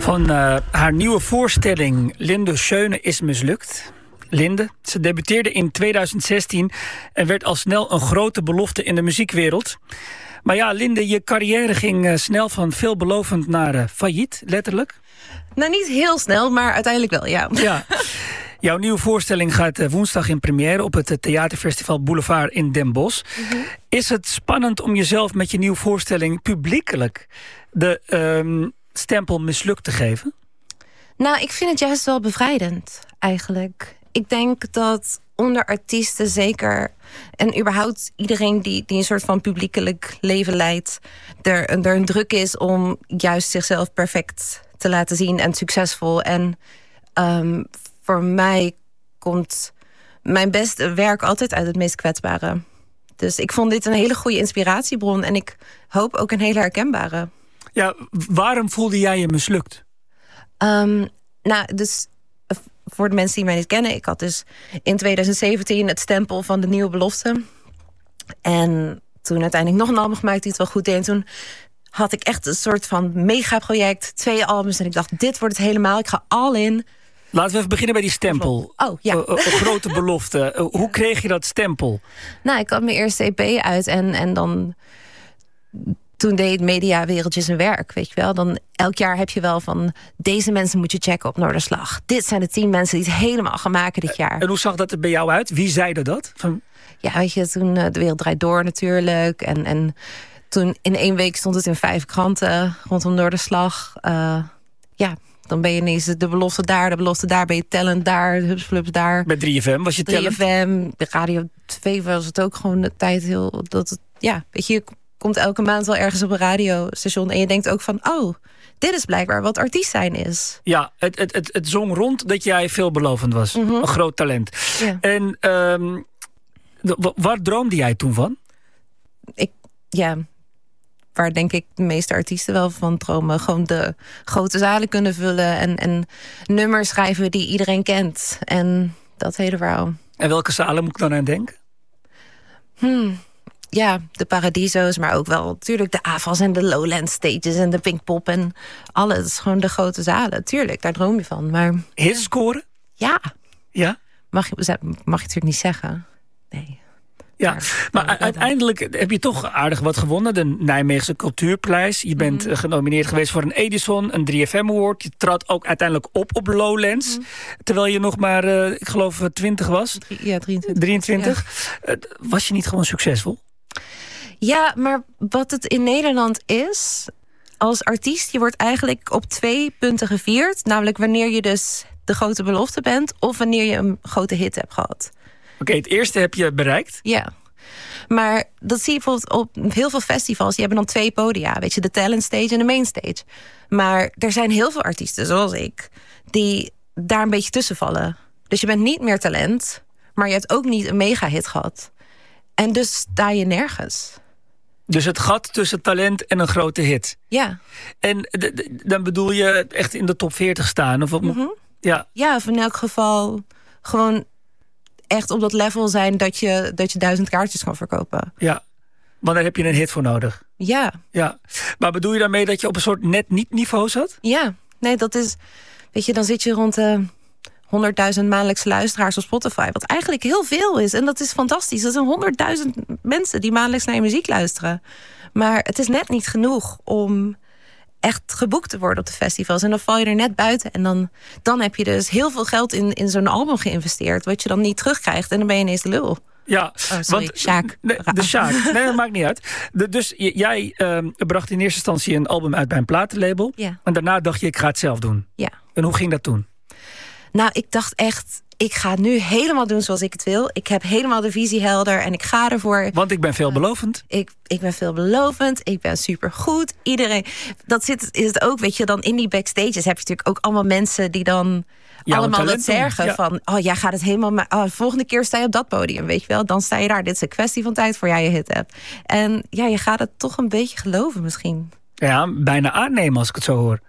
Van haar nieuwe voorstelling Linde Schöne is mislukt. Linde, ze debuteerde in 2016 en werd al snel een grote belofte in de muziekwereld. Maar ja, Linde, je carrière ging snel van veelbelovend naar failliet, letterlijk. Nou, niet heel snel, maar uiteindelijk wel, ja. Ja. Jouw nieuwe voorstelling gaat woensdag in première op het theaterfestival Boulevard in Den Bosch. Mm-hmm. Is het spannend om jezelf met je nieuwe voorstelling publiekelijk de stempel mislukt te geven? Nou, ik vind het juist wel bevrijdend, eigenlijk. Ik denk dat onder artiesten zeker, en überhaupt iedereen die een soort van publiekelijk leven leidt, er een druk is om juist zichzelf perfect te laten zien en succesvol. En voor mij komt mijn beste werk altijd uit het meest kwetsbare. Dus ik vond dit een hele goede inspiratiebron en ik hoop ook een hele herkenbare. Ja, waarom voelde jij je mislukt? Nou, dus voor de mensen die mij niet kennen, ik had dus in 2017 het stempel van de nieuwe belofte. En toen uiteindelijk nog een album gemaakt die het wel goed deed. En toen had ik echt een soort van megaproject, 2 albums. En ik dacht, dit wordt het helemaal, ik ga all in. Laten we even beginnen bij die stempel. Oh, ja. Een grote belofte. Hoe kreeg je dat stempel? Nou, ik had mijn eerste EP uit en dan toen deed mediawereldje zijn werk, weet je wel. Dan elk jaar heb je wel van, deze mensen moet je checken op Noorderslag. Dit zijn de 10 mensen die het helemaal gaan maken dit jaar. En hoe zag dat er bij jou uit? Wie zeide dat? Ja, weet je, toen De Wereld Draait Door natuurlijk. En toen in 1 week stond het in 5 kranten rondom Noorderslag. Ja, dan ben je ineens de belofte daar, ben je talent daar, de Hupsflups daar. Bij 3FM was je talent? 3FM, bij Radio 2 was het ook gewoon de tijd heel, dat het, ja, weet je komt elke maand wel ergens op een radiostation en je denkt ook van, oh, dit is blijkbaar wat artiest zijn is. Ja, het zong rond dat jij veelbelovend was. Mm-hmm. Een groot talent. Ja. En waar droomde jij toen van? Waar denk ik de meeste artiesten wel van dromen. Gewoon de grote zalen kunnen vullen en nummers schrijven die iedereen kent. En dat hele verhaal. En welke zalen moet ik dan aan denken? Ja, de Paradiso's, maar ook wel natuurlijk de AFAS en de Lowland Stages en de Pinkpop en alles. Gewoon de grote zalen, tuurlijk, daar droom je van. Maar hits scoren? Ja. Ja? Mag je natuurlijk niet zeggen. Nee. Ja, maar uiteindelijk heb je toch aardig wat gewonnen. De Nijmeegse Cultuurprijs. Je bent genomineerd geweest voor een Edison, een 3FM Award. Je trad ook uiteindelijk op Lowlands. Terwijl je nog maar, ik geloof, 20 was. Ja, 23. Ja. Was je niet gewoon succesvol? Ja, maar wat het in Nederland is, als artiest, je wordt eigenlijk op 2 punten gevierd. Namelijk wanneer je dus de grote belofte bent of wanneer je een grote hit hebt gehad. Oké, het eerste heb je bereikt. Ja, maar dat zie je bijvoorbeeld op heel veel festivals. Die hebben dan 2 podia, weet je, de talent stage en de main stage. Maar er zijn heel veel artiesten, zoals ik, die daar een beetje tussen vallen. Dus je bent niet meer talent, maar je hebt ook niet een mega hit gehad. En dus sta je nergens. Dus het gat tussen talent en een grote hit. Ja. En dan bedoel je echt in de top 40 staan? Of ja. Ja, of in elk geval gewoon echt op dat level zijn dat je 1000 kaartjes kan verkopen. Ja, want daar heb je een hit voor nodig. Ja. Ja. Maar bedoel je daarmee dat je op een soort net niet niveau zat? Ja, nee, dat is, weet je, dan zit je rond de 100.000 maandelijkse luisteraars op Spotify. Wat eigenlijk heel veel is. En dat is fantastisch. Dat zijn 100.000 mensen die maandelijks naar je muziek luisteren. Maar het is net niet genoeg om echt geboekt te worden op de festivals. En dan val je er net buiten. En dan heb je dus heel veel geld in zo'n album geïnvesteerd, wat je dan niet terugkrijgt. En dan ben je ineens de lul. Ja, want Sjaak. De Sjaak. Nee, dat maakt niet uit. Dus jij bracht in eerste instantie een album uit bij een platenlabel. Ja. En daarna dacht je, ik ga het zelf doen. Ja. En hoe ging dat toen? Nou, ik dacht echt, ik ga het nu helemaal doen zoals ik het wil. Ik heb helemaal de visie helder en ik ga ervoor. Want ik ben veelbelovend. Ik ben veelbelovend, ik ben supergoed. Iedereen, is het ook, weet je, dan in die backstages heb je natuurlijk ook allemaal mensen die dan allemaal dat zeggen. Ja. Van, oh, jij gaat het helemaal, maar volgende keer sta je op dat podium, weet je wel. Dan sta je daar, dit is een kwestie van tijd voor jij je hit hebt. En ja, je gaat het toch een beetje geloven misschien. Ja, bijna aannemen als ik het zo hoor.